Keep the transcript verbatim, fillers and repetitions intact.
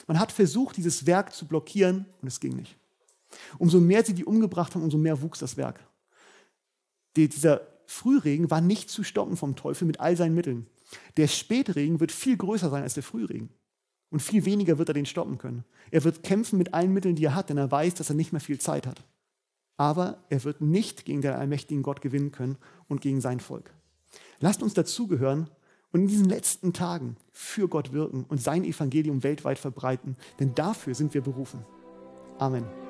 Man hat versucht, dieses Werk zu blockieren und es ging nicht. Umso mehr sie die umgebracht haben, umso mehr wuchs das Werk. Die, dieser Frühregen war nicht zu stoppen vom Teufel mit all seinen Mitteln. Der Spätregen wird viel größer sein als der Frühregen. Und viel weniger wird er den stoppen können. Er wird kämpfen mit allen Mitteln, die er hat, denn er weiß, dass er nicht mehr viel Zeit hat. Aber er wird nicht gegen den allmächtigen Gott gewinnen können und gegen sein Volk. Lasst uns dazugehören und in diesen letzten Tagen für Gott wirken und sein Evangelium weltweit verbreiten, denn dafür sind wir berufen. Amen.